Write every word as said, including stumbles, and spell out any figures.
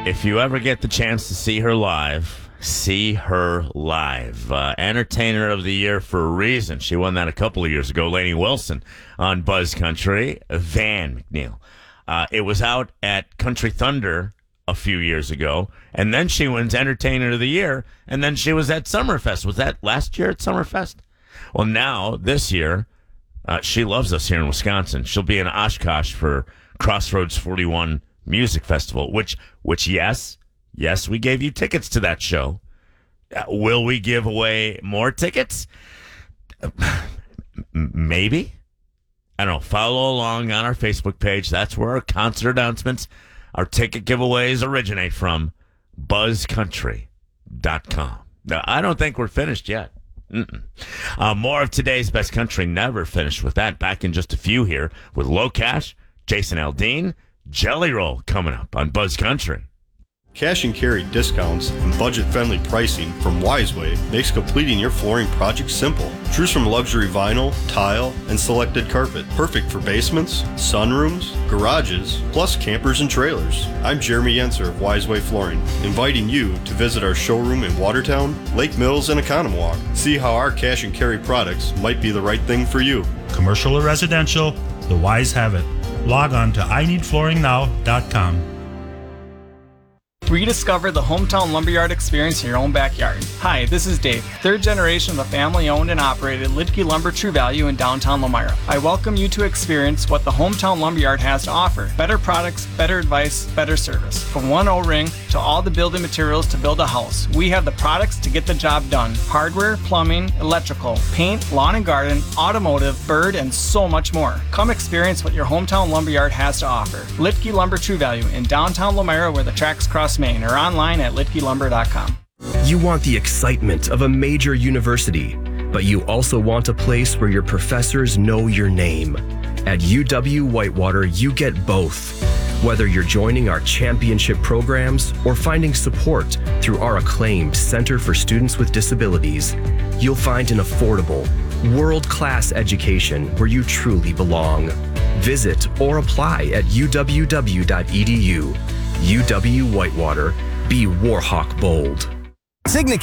If you ever get the chance to see her live, see her live. Uh, Entertainer of the Year for a reason. She won that a couple of years ago. Lainey Wilson on Buzz Country. Van McNeil. Uh, it was out at Country Thunder a few years ago, and then she wins Entertainer of the Year, and then she was at Summerfest. Was that last year at Summerfest? Well, now, this year, uh, she loves us here in Wisconsin. She'll be in Oshkosh for Crossroads forty-one Music Festival, which, which yes, yes, we gave you tickets to that show. Uh, will we give away more tickets? Uh, maybe. I don't know. Follow along on our Facebook page. That's where our concert announcements, our ticket giveaways originate from. buzz country dot com. Now, I don't think we're finished yet. Uh, more of today's Best Country. Never finished with that. Back in just a few here with Low Cash, Jason Aldean, Jelly Roll coming up on Buzz Country. Cash and carry discounts and budget-friendly pricing from Wiseway makes completing your flooring project simple. Choose from luxury vinyl, tile, and selected carpet. Perfect for basements, sunrooms, garages, plus campers and trailers. I'm Jeremy Yenser of Wiseway Flooring, inviting you to visit our showroom in Watertown, Lake Mills, and Economowoc. See how our cash and carry products might be the right thing for you. Commercial or residential, the Wise have it. Log on to I need flooring now dot com. Rediscover the hometown lumberyard experience in your own backyard. Hi, this is Dave, third generation of a family-owned and operated Lidke Lumber True Value in downtown Lomira. I welcome you to experience what the hometown lumberyard has to offer. Better products, better advice, better service. From one O-ring to all the building materials to build a house, we have the products to get the job done. Hardware, plumbing, electrical, paint, lawn and garden, automotive, bird, and so much more. Come experience what your hometown lumberyard has to offer. Lidke Lumber True Value in downtown Lomira where the tracks cross Maine, or online at lidke lumber dot com. You want the excitement of a major university, but you also want a place where your professors know your name. At U W Whitewater, you get both. Whether you're joining our championship programs or finding support through our acclaimed Center for Students with Disabilities, you'll find an affordable, world-class education where you truly belong. Visit or apply at u w w dot e d u. U W Whitewater. Be Warhawk bold. Signa